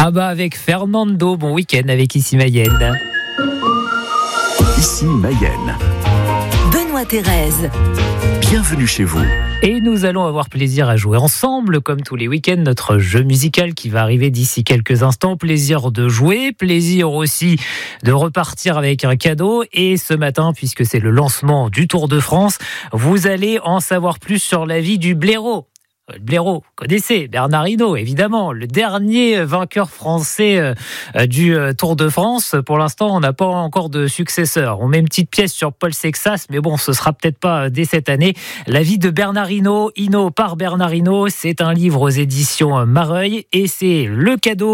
Ah bah avec Fernando, bon week-end avec Ici Mayenne. Ici Mayenne. Benoît Thérèse. Bienvenue chez vous. Et nous allons avoir plaisir à jouer ensemble, comme tous les week-ends, notre jeu musical qui va arriver d'ici quelques instants. Plaisir de jouer, plaisir aussi de repartir avec un cadeau. Et ce matin, puisque c'est le lancement du Tour de France, vous allez en savoir plus sur la vie du blaireau. Le blaireau, vous connaissez, Bernard Hinault, évidemment, le dernier vainqueur français du Tour de France. Pour l'instant, on n'a pas encore de successeur. On met une petite pièce sur Paul Sexas, mais bon, ce sera peut-être pas dès cette année. La vie de Bernard Hinault, Hinault par Bernard Hinault, c'est un livre aux éditions Mareuil et c'est le cadeau